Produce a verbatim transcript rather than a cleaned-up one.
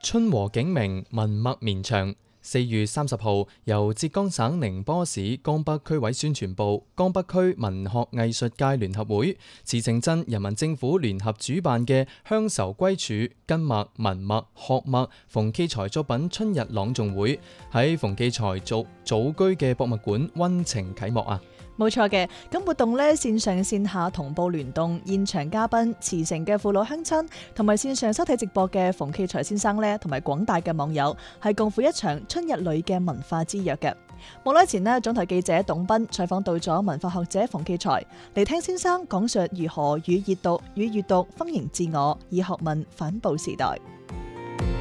春和景明，文墨綿長。四月三十號，由浙江省寧波市江北區委宣傳部、江北區文學藝術界聯合會、慈城鎮人民政府聯合主辦嘅鄉愁歸處、根墨、文墨、學墨、馮驥才作品春日朗誦會喺馮驥才祖祖居嘅博物館溫情啟幕啊！ 冇錯嘅，咁活動咧線上線下同步聯動，現場嘉賓、慈城嘅父老鄉親同埋線上收睇直播嘅馮驥才先生咧，同埋廣大嘅網友係共赴一場春日裏嘅文化之約嘅。冇耐前呢，總台記者董斌採訪到咗文化學者馮驥才嚟聽先生講述如何與閱讀與閱讀豐盈自我，以學問反哺時代。